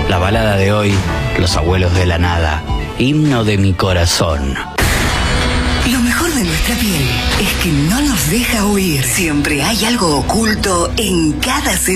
La balada de hoy, Los Abuelos de la Nada, himno de mi corazón. Lo mejor de nuestra piel es que no nos deja huir. Siempre hay algo oculto en cada